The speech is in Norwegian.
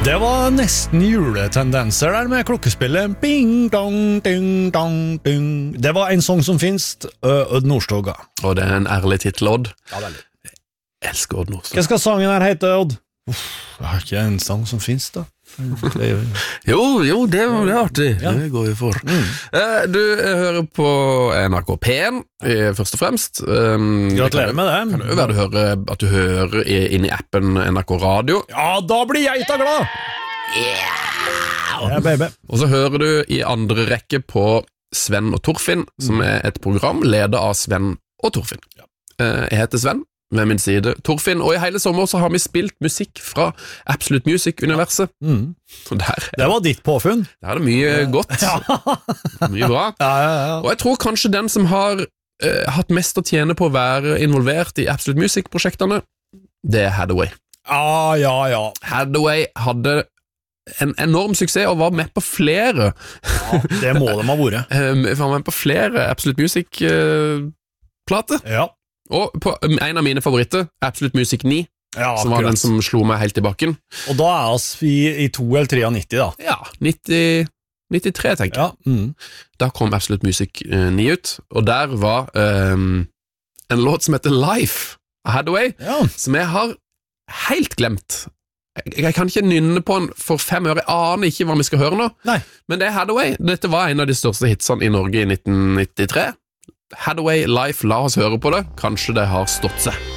Det var nesten juletendenser der med klokkespillet. Bing, dong, ding, dong, ding. Det var en sång som finnes, Odd Nordstoga. Og det er en ærlig titel, Odd. Ja, veldig. Jeg elsker Odd Nordstoga. Hva skal sangen her hete, Odd? Jeg har ikke en sang som finnes da. Jo, det er artig. Ja. Det går vi for. Du hører på NRK P1, først og fremst. Gratulerer med det. Kan det jo være at du hører inn i appen NRK Radio. Ja, da blir jeg da glad! Yeah, baby. Og så hører du i andre rekke på Sven og Torfinn, som er et program ledet av Sven og Torfinn. Jeg heter Sven. Ved min side Torfinn, og i hele sommer så har vi spilt musikk fra Absolute Music-universet. Det var ditt påfunn. Det er det mye godt. Mye bra. Og jeg tror kanskje den som har hatt mest å tjene på å være involvert i Absolute Music-prosjektene, det er Hathaway. Ja. Hathaway hadde en enorm suksess og var med på flere. Det må de ha vært. Var med på flere Absolute Music-plater. Ja. Og på en av mine favoritter, Absolute Music 9, som var den som slo meg helt i bakken. Og da er vi i 2 eller 93 da. Ja, 93 tenker jeg. Da kom Absolute Music 9 ut, og der var en låt som heter Life av Hathaway, som jeg har helt glemt. Jeg kan ikke nynne på den for 5 år, jeg aner ikke hva vi skal høre nå. Nei. Men det er Hathaway. Dette var en av de største hitsene i Norge i 1993. Hathaway Life, la oss høre på det. Kanskje det har stått seg.